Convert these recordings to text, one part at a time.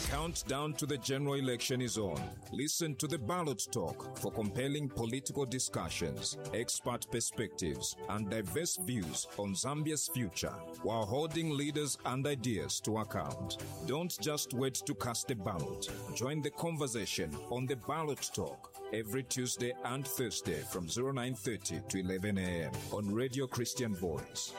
countdown to the general election is on. Listen to the Ballot Talk for compelling political discussions, expert perspectives, and diverse views on Zambia's future, while holding leaders and ideas to account. Don't just wait to cast a ballot. Join the conversation on the Ballot Talk every Tuesday and Thursday from 09:30 to 11 a.m. on Radio Christian Voice.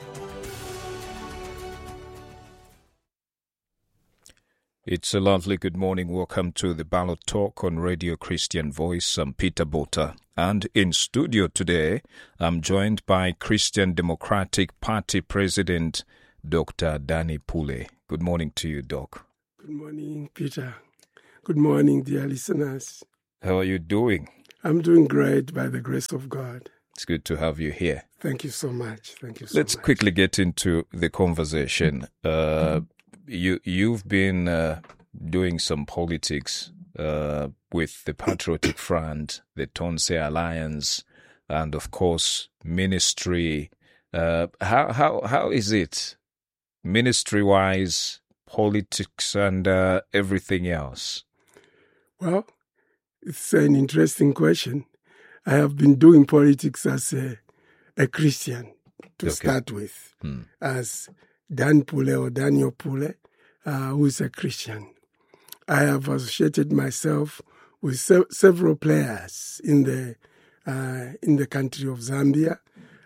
It's a lovely good morning. Welcome to the Ballot Talk on Radio Christian Voice. I'm Peter Bota. And in studio today, I'm joined by Christian Democratic Party President, Dr. Danny Pule. Good morning to you, Doc. Good morning, Peter. Good morning, dear listeners. How are you doing? I'm doing great by the grace of God. It's good to have you here. Thank you so much. Let's quickly get into the conversation. You've been doing some politics with the Patriotic Front, the Tonse Alliance, and of course ministry. How is it, ministry-wise, politics, and everything else? Well, it's an interesting question. I have been doing politics as a Christian to start with, as Dan Pule or Daniel Pule, who is a Christian. I have associated myself with several players in the country of Zambia,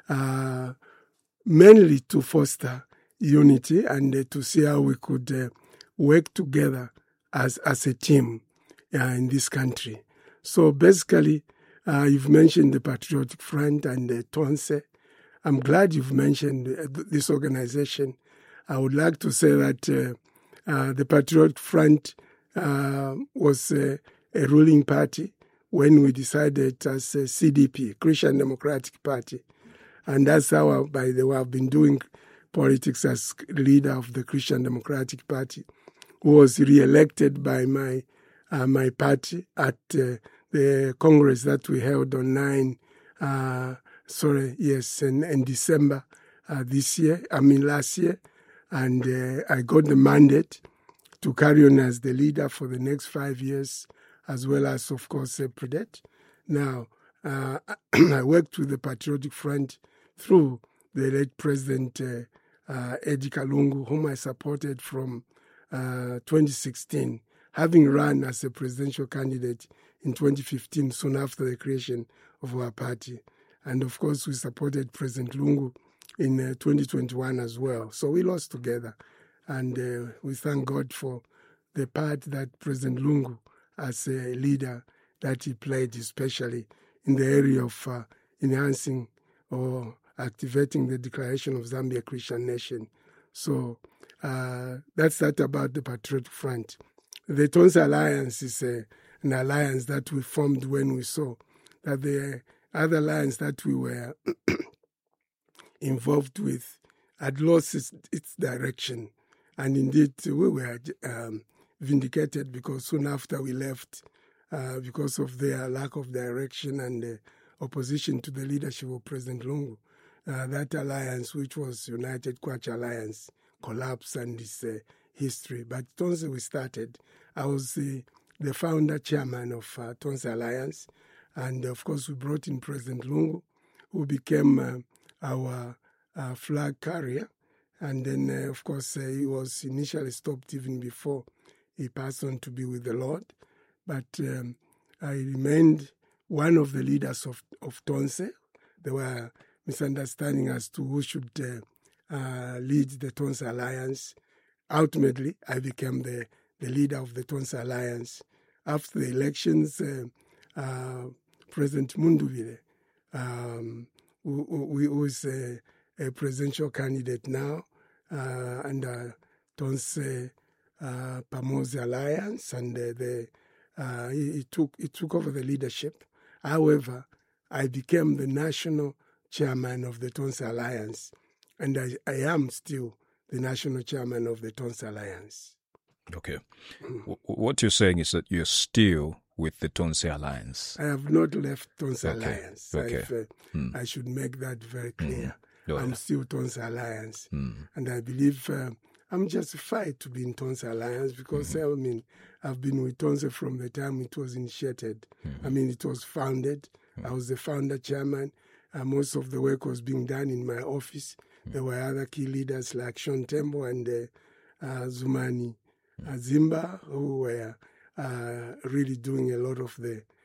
mainly to foster unity and to see how we could work together as a team in this country. So basically, you've mentioned the Patriotic Front and the Tonse. I'm glad you've mentioned this organization. I would like to say that the Patriotic Front was a ruling party when we decided as a CDP, Christian Democratic Party. And that's how, by the way, I've been doing politics as leader of the Christian Democratic Party, who was re-elected by my party at the Congress that we held on in December last year. And I got the mandate to carry on as the leader for the next 5 years, as well as, of course, Predet. Now, I worked with the Patriotic Front through the late President Eddie Kalungu, whom I supported from 2016, having run as a presidential candidate in 2015, soon after the creation of our party. And, of course, we supported President Lungu in 2021 as well. So we lost together. And we thank God for the part that President Lungu, as a leader, that he played, especially in the area of enhancing or activating the declaration of Zambia Christian Nation. So that's that about the Patriotic Front. The Tonse Alliance is an alliance that we formed when we saw that the other alliance that we were involved with had lost its direction. And indeed, we were vindicated because soon after we left, because of their lack of direction and opposition to the leadership of President Lungu, that alliance, which was United Kwacha Alliance, collapsed and its history. But Tonse we started. I was the founder chairman of Tonse Alliance. And of course, we brought in President Lungu, who became our flag carrier. And then, of course, he was initially stopped even before he passed on to be with the Lord. But I remained one of the leaders of Tonse. There were misunderstandings as to who should lead the Tonse Alliance. Ultimately, I became the leader of the Tonse Alliance. After the elections, President Munduvile, who is a presidential candidate now, under Tonse Pamosi Alliance, and he took over the leadership. However, I became the national chairman of the Tonse Alliance, and I am still the national chairman of the Tonse Alliance. Okay. What you're saying is that you're still with the Tonse Alliance. I have not left Tonse Okay. Alliance. Okay. I should make that very clear. Oh, I'm yeah. still Tonse Alliance. And I believe I'm justified to be in Tonse Alliance because, I mean, I've been with Tonse from the time it was initiated. I mean, it was founded. I was the founder chairman. Most of the work was being done in my office. There were other key leaders like Sean Tembo and Zumani Zimba who were really doing a lot of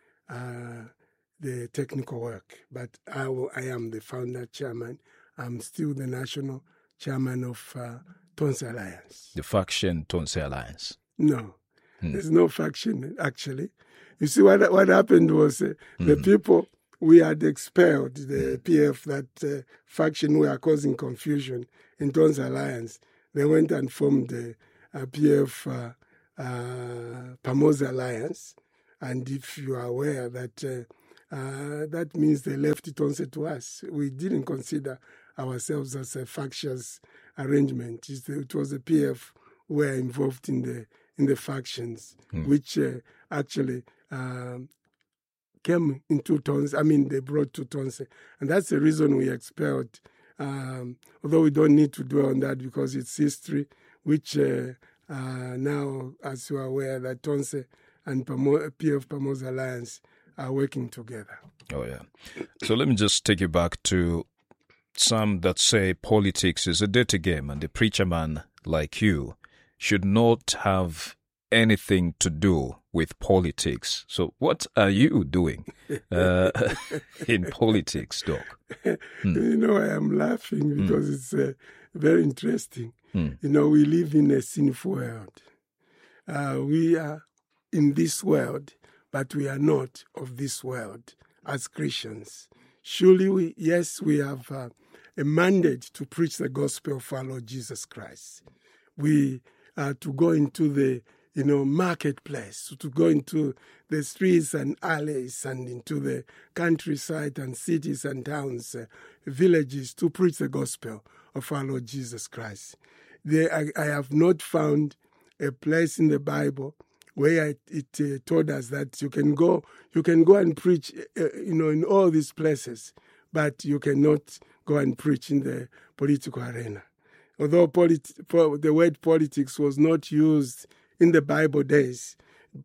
the technical work. But I am the founder chairman. I'm still the national chairman of Tonse Alliance. The faction Tonse Alliance? No, there's no faction, actually. You see, what happened was the people we had expelled, the PF, that faction were causing confusion in Tonse Alliance. They went and formed the PF Pamoza Alliance. And if you are aware that that means they left Tonse to us. We didn't consider ourselves as a factious arrangement. It was the PF who were involved in the factions, which actually came into Tonse. I mean, they brought to Tonse. And that's the reason we expelled, although we don't need to dwell on that because it's history, which now, as you are aware, that Tonse and PF Pamoza Alliance are working together. Oh, yeah. So let me just take you back to some that say politics is a dirty game and a preacher man like you should not have anything to do with politics. So what are you doing in politics, Doc? You know, I am laughing because it's very interesting. You know, we live in a sinful world. We are in this world, but we are not of this world as Christians. Surely, we have a mandate to preach the gospel of our Lord Jesus Christ. We are to go into the marketplace, to go into the streets and alleys and into the countryside and cities and towns, villages, to preach the gospel of our Lord Jesus Christ. I have not found a place in the Bible where it told us that you can go and preach, in all these places, but you cannot go and preach in the political arena. Although the word politics was not used in the Bible days,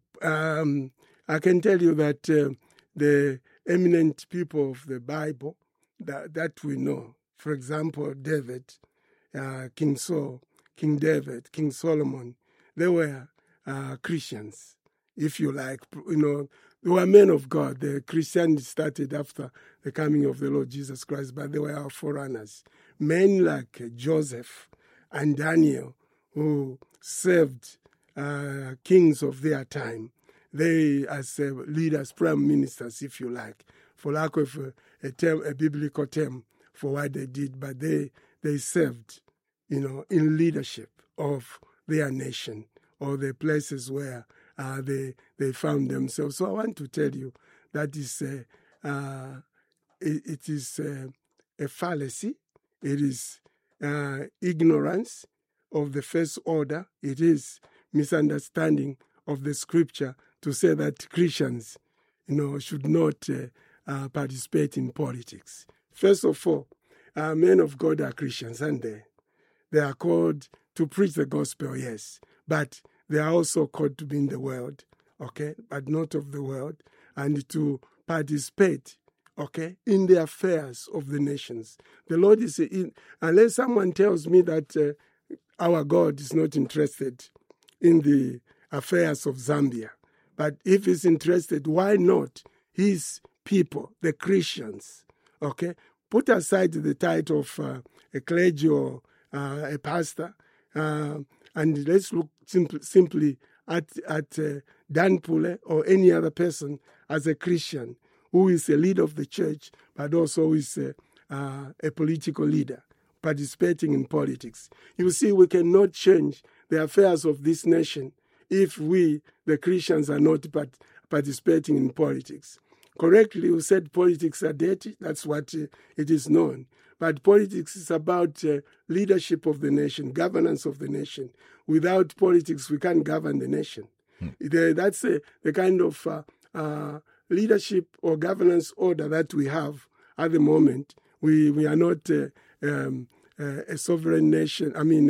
I can tell you that the eminent people of the Bible that we know, for example, David, King Saul, King David, King Solomon, they were Christians, if you like. They were men of God. The Christianity started after the coming of the Lord Jesus Christ, but they were our forerunners. Men like Joseph and Daniel, who served kings of their time. They, as leaders, prime ministers, if you like, for lack of a biblical term for what they did, but they served, in leadership of their nation or the places where they found themselves. So I want to tell you that it is a fallacy. It is ignorance of the first order. It is misunderstanding of the scripture to say that Christians, should not participate in politics. First of all, men of God are Christians, aren't they? They are called to preach the gospel, yes, but they are also called to be in the world, okay, but not of the world, and to participate, okay, in the affairs of the nations. The Lord is unless someone tells me that our God is not interested in the affairs of Zambia, but if he's interested, why not his people, the Christians, okay? Put aside the title of a clergy or a pastor, and let's look simply at Dan Pule or any other person as a Christian who is a leader of the church, but also is a political leader participating in politics. You see, we cannot change the affairs of this nation if we, the Christians, are not participating in politics. Correctly, you said politics are dirty. That's what it is known. But politics is about leadership of the nation, governance of the nation. Without politics, we can't govern the nation. That's the kind of leadership or governance order that we have at the moment. We are not a sovereign nation. I mean,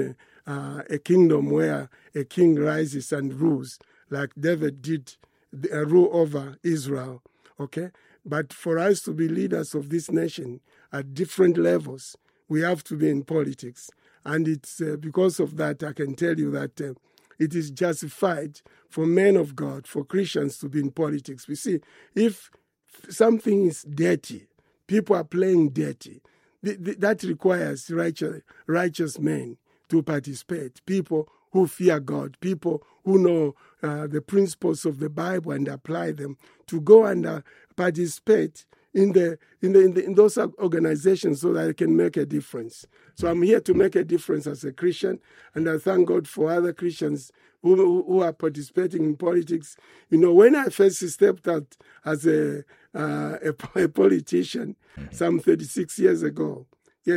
a kingdom where a king rises and rules, like David did rule over Israel, okay? But for us to be leaders of this nation at different levels, we have to be in politics. And it's because of that, I can tell you that it is justified for men of God, for Christians to be in politics. We see, if something is dirty, people are playing dirty, that requires righteous men to participate, people who fear God, people who know the principles of the Bible and apply them, to go and participate in those organizations so that I can make a difference. So I'm here to make a difference as a Christian, and I thank God for other Christians who are participating in politics. You know, when I first stepped out as a politician, some 36 years ago, in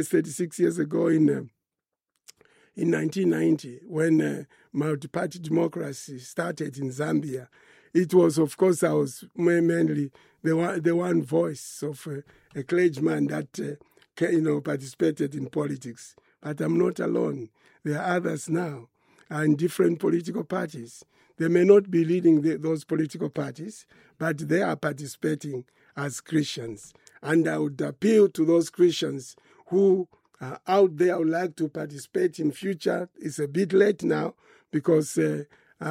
1990, when multi-party democracy started in Zambia, it was, of course, I was mainly the one voice of a clergyman that participated in politics. But I'm not alone. There are others now, and different political parties. They may not be leading those political parties, but they are participating as Christians. And I would appeal to those Christians who are out there, would like to participate in future. It's a bit late now because the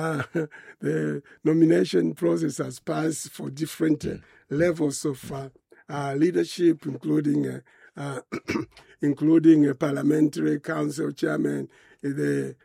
nomination process has passed for different levels of leadership, including including a parliamentary council chairman, the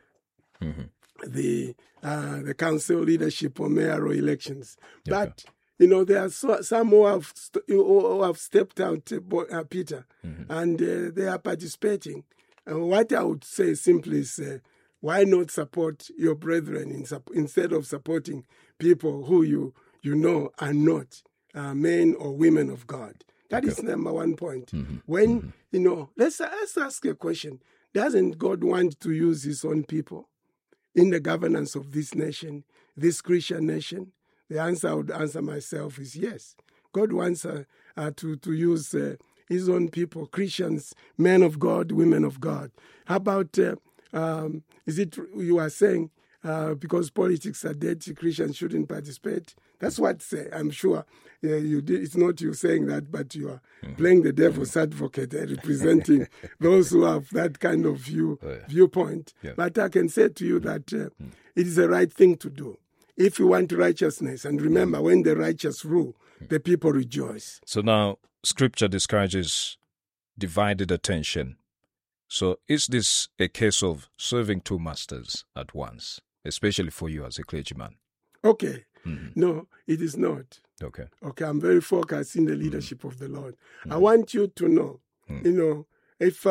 council leadership or mayoral elections. Okay. But there are some who have stepped out, Peter, and they are participating. And what I would say simply is, why not support your brethren instead of supporting people who you know are not men or women of God? That is number one point. When, let's ask a question. Doesn't God want to use his own people in the governance of this nation, this Christian nation? The answer I would answer myself is yes. God wants to use his own people, Christians, men of God, women of God. How about, is it you are saying because politics are dirty, Christians shouldn't participate? That's what I'm sure you did. It's not you saying that, but you are playing the devil's advocate, representing those who have that kind of viewpoint. Yeah. But I can say to you that it is the right thing to do. If you want righteousness, and remember, when the righteous rule, the people rejoice. So now, Scripture discourages divided attention. So is this a case of serving two masters at once, especially for you as a clergyman? Okay. No, it is not. Okay, I'm very focused in the leadership of the Lord. I want you to know, if,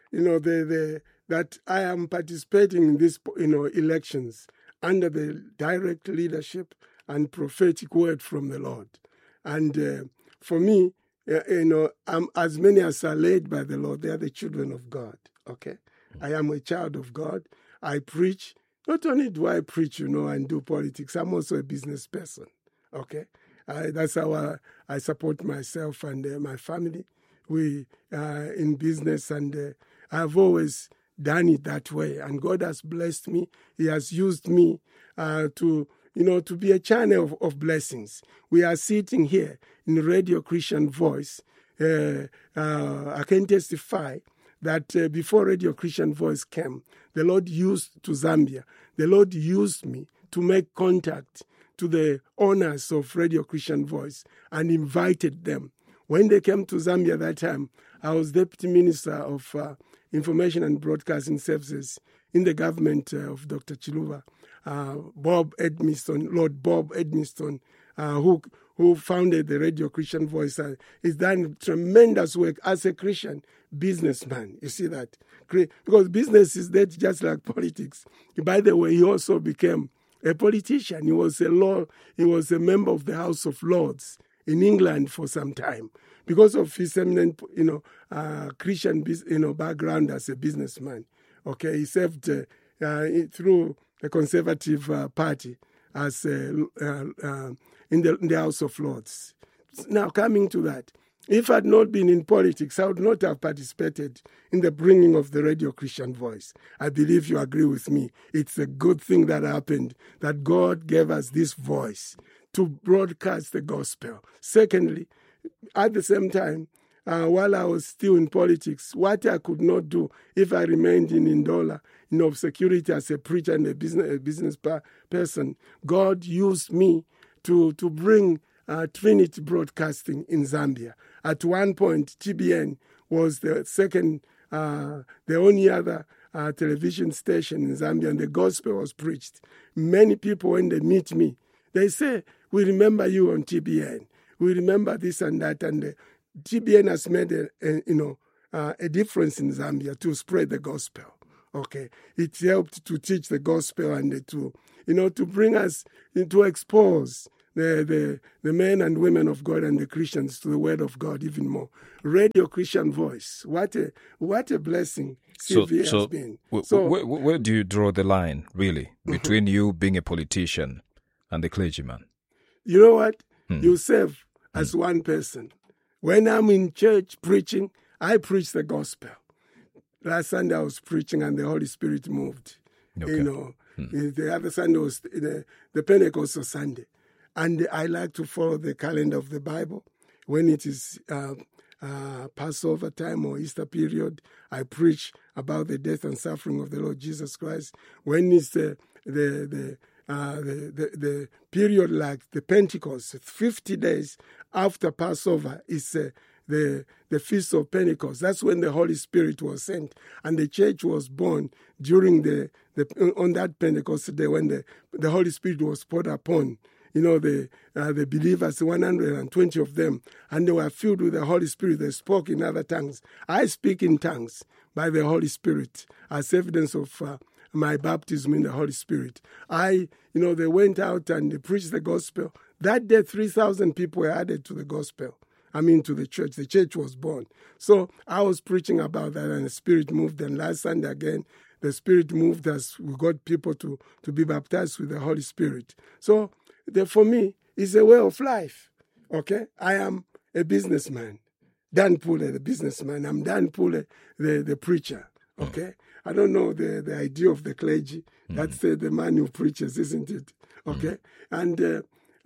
that I am participating in these, elections under the direct leadership and prophetic word from the Lord. And for me, as many as are led by the Lord, they are the children of God, okay? I am a child of God. I preach. Not only do I preach, and do politics, I'm also a business person, okay? That's how I support myself and my family. We are in business, and I've always done it that way. And God has blessed me. He has used me to be a channel of blessings. We are sitting here in Radio Christian Voice. I can testify that before Radio Christian Voice came, the Lord used to Zambia. The Lord used me to make contact to the owners of Radio Christian Voice and invited them. When they came to Zambia that time, I was Deputy Minister of Information and Broadcasting Services in the government of Dr. Chiluba. Lord Bob Edmiston, who founded the Radio Christian Voice, has done tremendous work as a Christian businessman. You see that? Because business is that just like politics. By the way, he also became a politician. He was a member of the House of Lords in England for some time because of his eminent, Christian, background as a businessman. Okay, he served through the Conservative Party as in the House of Lords. Now, coming to that, If I had not been in politics, I would not have participated in the bringing of the Radio Christian Voice. I believe you agree with me. It's a good thing that happened, that God gave us this voice to broadcast the gospel. Secondly, at the same time, while I was still in politics, what I could not do if I remained in Ndola, in obscurity as a preacher and a business person, God used me to bring Trinity Broadcasting in Zambia. At one point, TBN was the second, the only other television station in Zambia, and the gospel was preached. Many people, when they meet me, they say, "We remember you on TBN. We remember this and that." And TBN has made a difference in Zambia to spread the gospel. Okay, it helped to teach the gospel and to bring us to expose the men and women of God and the Christians to the Word of God even more. Radio Christian Voice, what a blessing CV has been. Where do you draw the line, really, between you being a politician and the clergyman? You know what? You serve as one person. When I'm in church preaching, I preach the gospel. Last Sunday I was preaching and the Holy Spirit moved. Okay. The other Sunday was the Pentecostal Sunday. And I like to follow the calendar of the Bible. When it is Passover time or Easter period, I preach about the death and suffering of the Lord Jesus Christ. When it's the period like the Pentecost, 50 days after Passover, is the Feast of Pentecost. That's when the Holy Spirit was sent, and the church was born during on that Pentecost day when the Holy Spirit was poured upon the believers, 120 of them, and they were filled with the Holy Spirit. They spoke in other tongues. I speak in tongues by the Holy Spirit as evidence of my baptism in the Holy Spirit. They went out and they preached the gospel. That day, 3,000 people were added to the gospel. To the church. The church was born. So I was preaching about that, and the Spirit moved. And last Sunday again, the Spirit moved as we got people to be baptized with the Holy Spirit. So for me, it's a way of life. Okay? I am a businessman. Dan Pule, the businessman. I'm Dan Pule, the preacher. Okay? I don't know the idea of the clergy. That's the man who preaches, isn't it? Okay? And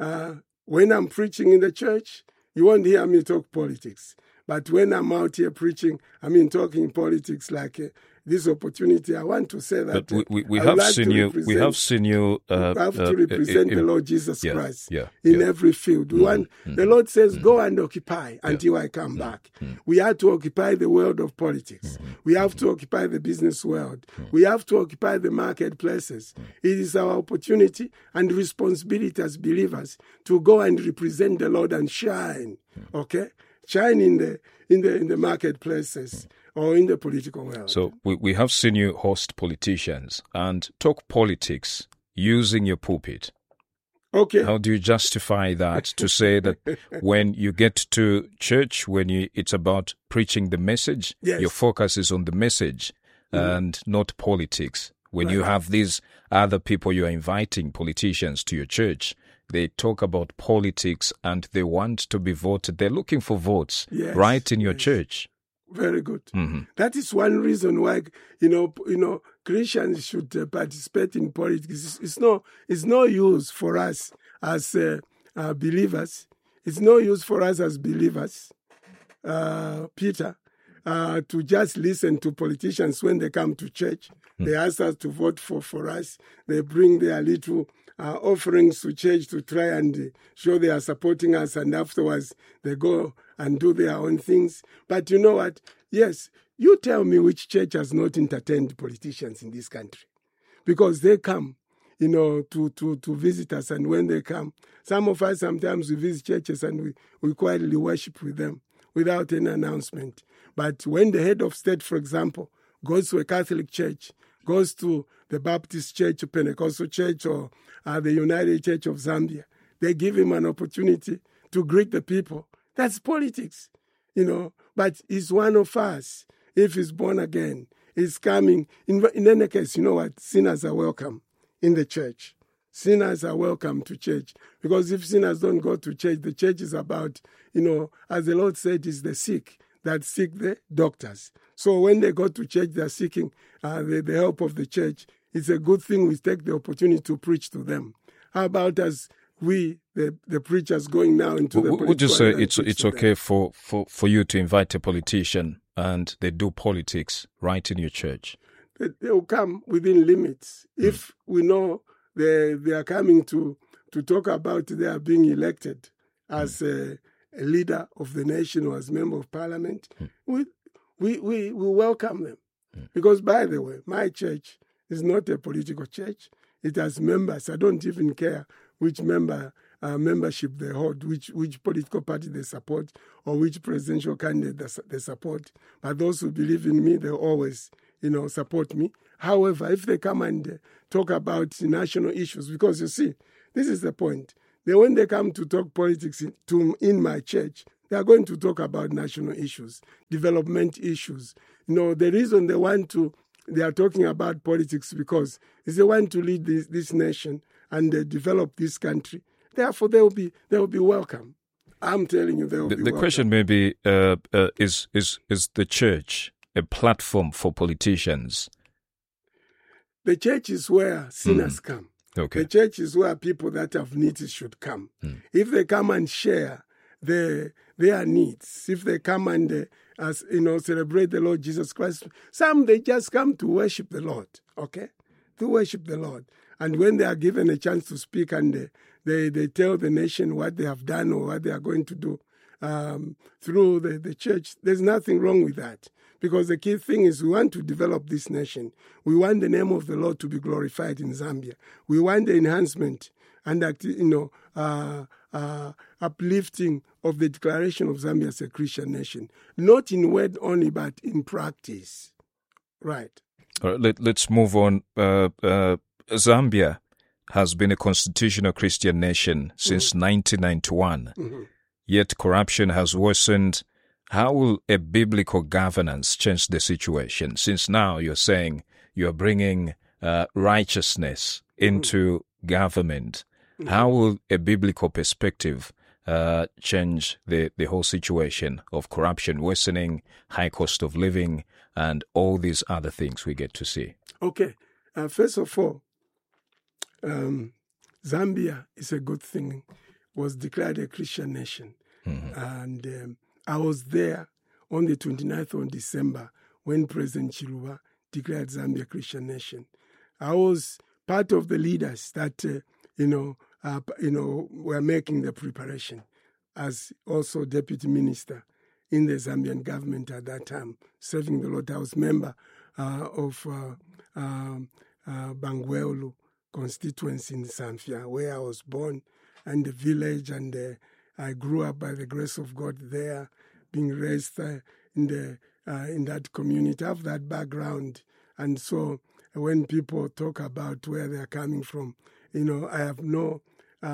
when I'm preaching in the church, you won't hear me talk politics. But when I'm out here preaching, talking politics like this opportunity, I want to say that we have seen you. We have seen you. Have to represent the Lord Jesus Christ in every field. We want the Lord says, "Go and occupy until I come back." We have to occupy the world of politics. We have to occupy the business world. We have to occupy the marketplaces. It is our opportunity and responsibility as believers to go and represent the Lord and shine. Okay. Shine in the marketplaces or in the political world. So we have seen you host politicians and talk politics using your pulpit. Okay. How do you justify that to say that when you get to church, it's about preaching the message, your focus is on the message and not politics? When you have these other people you are inviting, politicians, to your church, they talk about politics and they want to be voted. They're looking for votes right in your church. Very good. That is one reason why Christians should participate in politics. It's no use for us as believers. It's no use for us as believers, Peter, to just listen to politicians when they come to church. They ask us to vote for us. They bring their little offerings to church to try and show they are supporting us, and afterwards they go and do their own things. But you know what? Yes, you tell me which church has not entertained politicians in this country, because they come, to visit us, and when they come, some of us sometimes we visit churches and we quietly worship with them without any announcement. But when the head of state, for example, goes to a Catholic church, goes to the Baptist Church, Pentecostal Church, or the United Church of Zambia, they give him an opportunity to greet the people. That's politics, but he's one of us. If he's born again, he's coming. In any case, you know what? Sinners are welcome in the church. Sinners are welcome to church, because if sinners don't go to church, the church is about, as the Lord said, it's the sick that seek the doctors. So when they go to church, they're seeking the help of the church. It's a good thing we take the opportunity to preach to them. How about us, the preachers, going now into the political... Would you say it's okay for you to invite a politician and they do politics right in your church? They will come within limits. If we know they are coming to talk about they are being elected as a leader of the nation or as member of parliament, we welcome them. Because, by the way, my church is not a political church. It has members. I don't even care which membership they hold, which political party they support, or which presidential candidate they support. But those who believe in me, they always, support me. However, if they come and talk about national issues, because you see, this is the point. When they come to talk politics in my church, they are going to talk about national issues, development issues. The reason they are talking about politics because they want to lead this nation and develop this country. Therefore, they will be welcome. I'm telling you, they will be welcome. The question may be, is the church a platform for politicians? The church is where sinners come. Okay. The church is where people that have needs should come. If they come and share their needs, if they come and celebrate the Lord Jesus Christ, some they just come to worship the Lord, okay? To worship the Lord. And when they are given a chance to speak and they tell the nation what they have done or what they are going to do through the church, there's nothing wrong with that. Because the key thing is we want to develop this nation. We want the name of the Lord to be glorified in Zambia. We want the enhancement and uplifting of the declaration of Zambia as a Christian nation. Not in word only, but in practice. Right. All right, let's move on. Zambia has been a constitutional Christian nation since 1991. Yet corruption has worsened. How will a biblical governance change the situation? Since now you're saying you're bringing righteousness into government, how will a biblical perspective change the whole situation of corruption, worsening, high cost of living, and all these other things we get to see? Okay. First of all, Zambia is a good thing, was declared a Christian nation. And I was there on the 29th of December when President Chiluba declared Zambia a Christian nation. I was part of the leaders that, were making the preparation as also deputy minister in the Zambian government at that time, serving the Lord. I was member of Bangweulu constituency in Zambia, where I was born, and the village, and I grew up by the grace of God there, being raised in that community. I have that background, and so when people talk about where they are coming from, I have no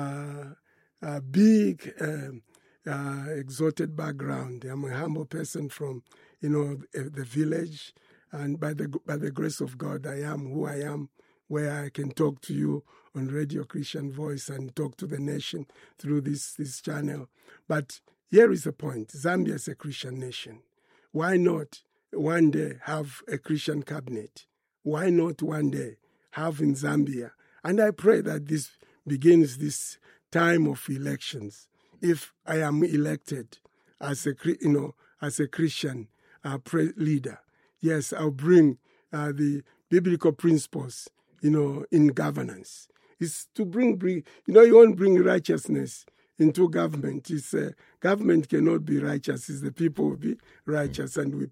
big exalted background. I'm a humble person from the village, and by the grace of God, I am who I am, where I can talk to you on Radio Christian Voice and talk to the nation through this channel. But here is the point. Zambia is a Christian nation. Why not one day have a Christian cabinet? Why not one day have in Zambia? And I pray that this begins this time of elections. If I am elected as a Christian leader, yes, I'll bring the biblical principles, in governance. It's to bring, you won't bring righteousness into government. Government cannot be righteous. It's the people will be righteous, and we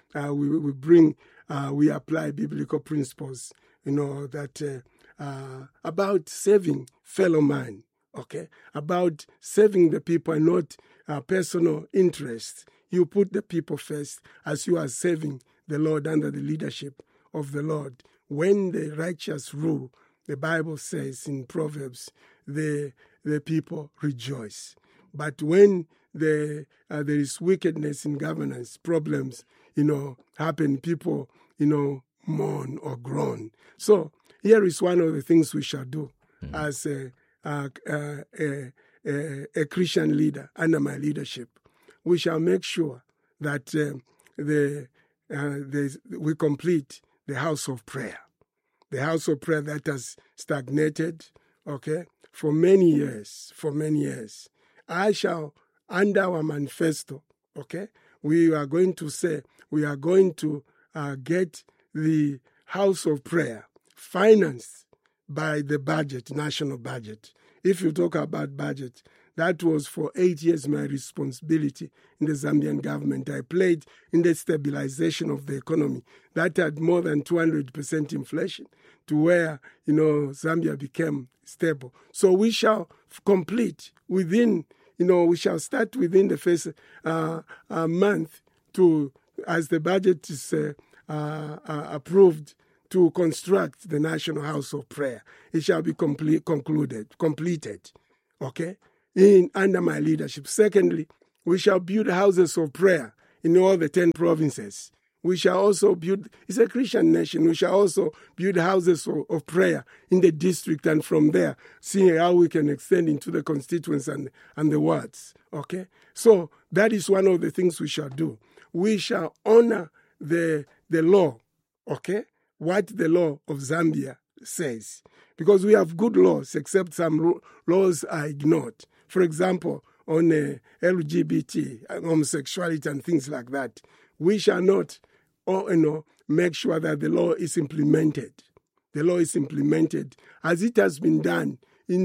apply biblical principles, that about saving fellow man, okay? About saving the people and not personal interest. You put the people first as you are serving the Lord under the leadership of the Lord. When the righteous rule, the Bible says in Proverbs, the people rejoice. But when there is wickedness in governance, problems, happen, people, mourn or groan. So here is one of the things we shall do as a Christian leader under my leadership. We shall make sure that we complete the house of prayer. The house of prayer that has stagnated, okay, for many years. I shall, under our manifesto, okay, we are going to say we are going to get the house of prayer financed by the budget, national budget. If you talk about budget, that was for 8 years my responsibility in the Zambian government. I played in the stabilization of the economy that had more than 200% inflation to where, Zambia became stable. So we shall complete within, we shall start within the first month as the budget is approved, to construct the National House of Prayer. It shall be completed, okay, under my leadership. Secondly, we shall build houses of prayer in all the 10 provinces. We shall also build, it's a Christian nation, we shall also build houses of prayer in the district, and from there, see how we can extend into the constituents and the wards, okay? So that is one of the things we shall do. We shall honor the law, okay? What the law of Zambia says. Because we have good laws, except some laws are ignored. For example, on LGBT, homosexuality and things like that, we shall not make sure that the law is implemented. The law is implemented as it has been done in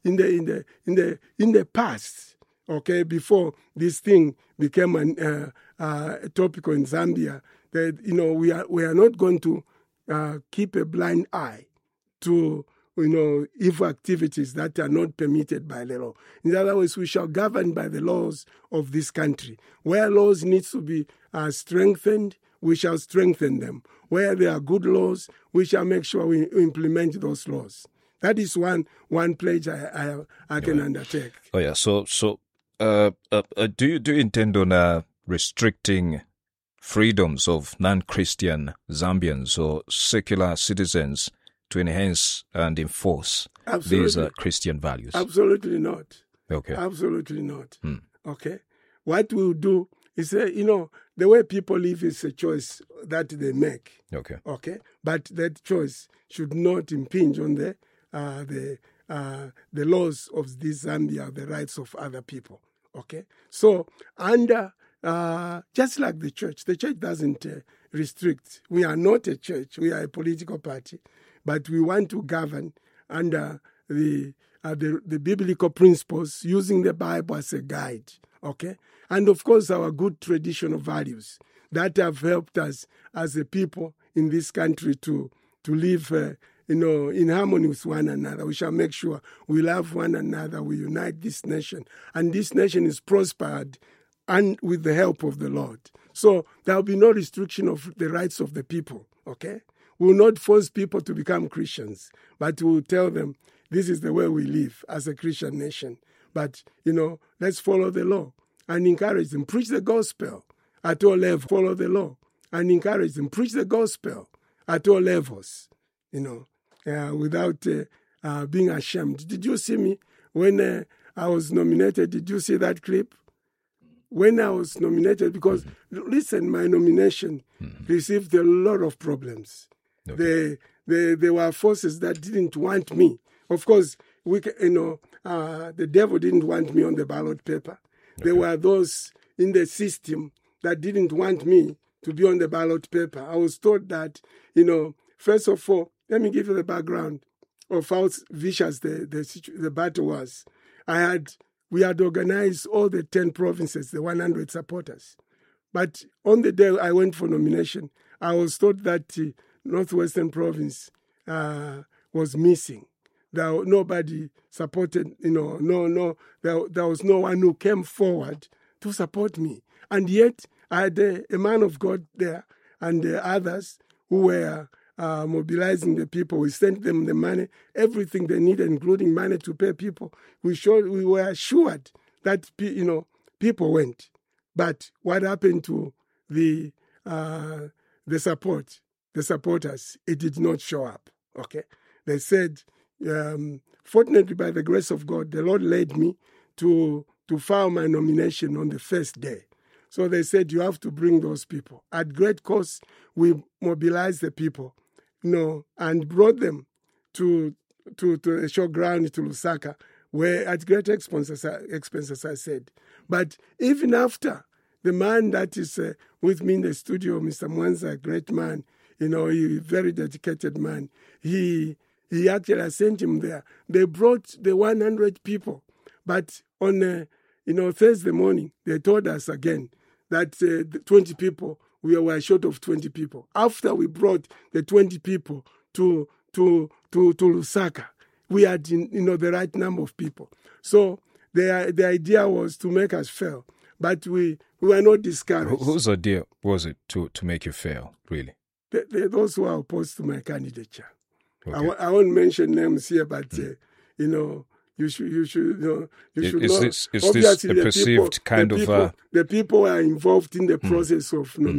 the past, okay, before this thing became a topical in Zambia. That we are not going to keep a blind eye to evil activities that are not permitted by the law. In other words, we shall govern by the laws of this country. Where laws need to be strengthened, we shall strengthen them. Where there are good laws, we shall make sure we implement those laws. That is one pledge I can undertake. Oh yeah. So do you intend on restricting freedoms of non-Christian Zambians or secular citizens to enhance and enforce these Christian values? Absolutely not. Okay. Absolutely not. Okay. What we'll do is, the way people live is a choice that they make. Okay. Okay. But that choice should not impinge on the laws of this Zambia, the rights of other people. Okay. So just like the church doesn't restrict. We are not a church. We are a political party, but we want to govern under the biblical principles, using the Bible as a guide. Okay, and of course our good traditional values that have helped us as a people in this country to live, in harmony with one another. We shall make sure we love one another. We unite this nation, and this nation is prospered and with the help of the Lord. So there will be no restriction of the rights of the people, okay? We will not force people to become Christians, but we will tell them this is the way we live as a Christian nation. But, let's follow the law and encourage them. Preach the gospel at all levels. Follow the law and encourage them. Preach the gospel at all levels, without being ashamed. Did you see me when I was nominated? Did you see that clip? When I was nominated, because, listen, my nomination received a lot of problems. Okay. There were forces that didn't want me. Of course, the devil didn't want me on the ballot paper. Okay. There were those in the system that didn't want me to be on the ballot paper. I was told that, first of all, let me give you the background of how vicious the battle was. We had organized all the 10 provinces, the 100 supporters. But on the day I went for nomination, I was told that Northwestern Province was missing. Nobody supported, there was no one who came forward to support me. And yet I had a man of God there and others who were mobilizing the people. We sent them the money, everything they needed, including money to pay people. We were assured that people went. But what happened to the supporters? It did not show up. Okay, they said fortunately, by the grace of God, the Lord led me to file my nomination on the first day. So they said, you have to bring those people. At great cost, we mobilized the people, and brought them to a showground to Lusaka, where at great expense, as I said. But even after, the man that is with me in the studio, Mr. Mwanza, a great man, a very dedicated man, he actually, I sent him there. They brought the 100 people. But on, Thursday morning, they told us again that the 20 people, we were short of 20 people. After we brought the 20 people to Lusaka, we had, the right number of people. So the idea was to make us fail. But we were not discouraged. Whose idea was it to make you fail, really? Those who are opposed to my candidature. Okay. I won't mention names here, but, you should know. Is this a perceived kind of... The people are involved in the process of